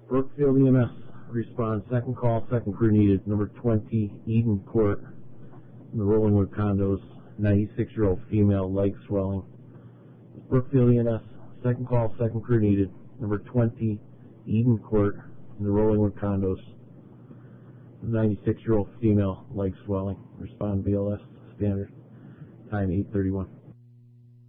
Brookfield EMS respond. Second call, second crew needed. Number 20, Eden Court, in the Rollingwood condos. 96-year-old female, leg swelling. Brookfield EMS. Second call, second crew needed. Number 20, Eden Court, in the Rollingwood condos. 96-year-old female, leg swelling. Respond BLS standard. Time 8:31.